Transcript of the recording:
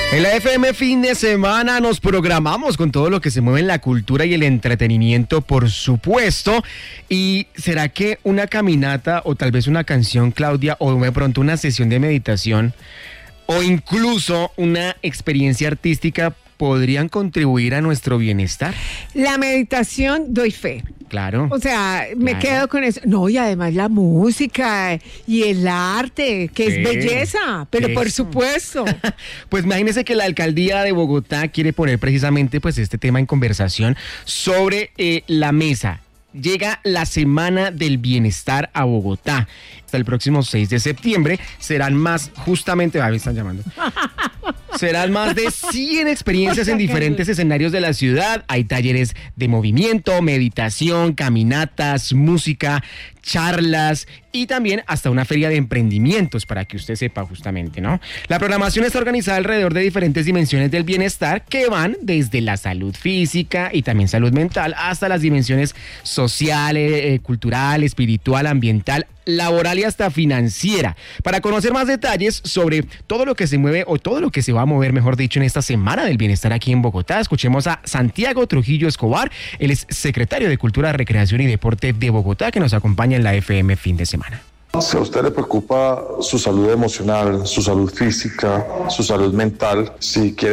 En la FM fin de semana nos programamos con todo lo que se mueve en la cultura y el entretenimiento, por supuesto. ¿Y será que una caminata o tal vez una canción, Claudia, o de pronto una sesión de meditación o incluso una experiencia artística podrían contribuir a nuestro bienestar? La meditación, doy fe. Claro. O sea, me quedo con eso. No, y además la música y el arte, que es belleza, pero por supuesto. Pues imagínese que la alcaldía de Bogotá quiere poner precisamente pues este tema en conversación sobre la mesa. Llega la Semana del Bienestar a Bogotá. Hasta el próximo 6 de septiembre serán más, justamente, me están llamando. Serán más de 100 experiencias en diferentes escenarios de la ciudad. Hay talleres de movimiento, meditación, caminatas, música, charlas y también hasta una feria de emprendimientos para que usted sepa justamente, ¿no? La programación está organizada alrededor de diferentes dimensiones del bienestar que van desde la salud física y también salud mental hasta las dimensiones sociales, cultural, espiritual, ambiental, laboral y hasta financiera. Para conocer más detalles sobre todo lo que se mueve o todo lo que se va a mover, mejor dicho, en esta Semana del Bienestar aquí en Bogotá, escuchemos a Santiago Trujillo Escobar. Él es secretario de Cultura, Recreación y Deporte de Bogotá, que nos acompaña en la FM fin de semana. Si a usted le preocupa su salud emocional, su salud física, su salud mental, si quiere